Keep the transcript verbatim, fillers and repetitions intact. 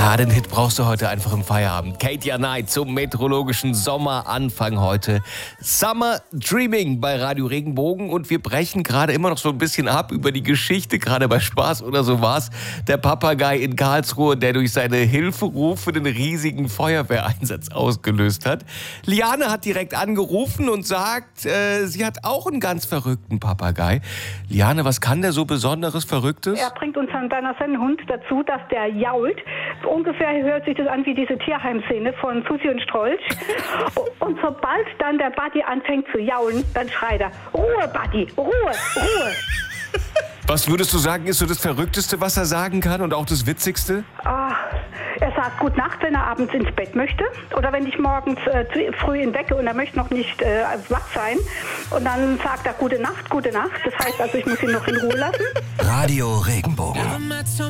Ah, den Hit brauchst du heute einfach im Feierabend. Katia Knight zum meteorologischen Sommeranfang heute. Summer Dreaming bei Radio Regenbogen. Und wir brechen gerade immer noch so ein bisschen ab über die Geschichte, gerade bei Spaß oder so war's. Der Papagei in Karlsruhe, der durch seine Hilferufe den riesigen Feuerwehreinsatz ausgelöst hat. Liane hat direkt angerufen und sagt, äh, sie hat auch einen ganz verrückten Papagei. Liane, was kann der so Besonderes, Verrücktes? Er bringt unseren deiner Sennenhund dazu, dass der jault. Ungefähr hört sich das an wie diese Tierheimszene von Susi und Strolch. Und sobald dann der Buddy anfängt zu jaulen, dann schreit er, Ruhe, Buddy, Ruhe, Ruhe. Was würdest du sagen, ist so das Verrückteste, was er sagen kann und auch das Witzigste? Ah, er sagt Gute Nacht, wenn er abends ins Bett möchte. Oder wenn ich morgens äh, zu, früh ihn wecke und er möchte noch nicht äh, wach sein. Und dann sagt er Gute Nacht, Gute Nacht. Das heißt also, ich muss ihn noch in Ruhe lassen. Radio Regenbogen.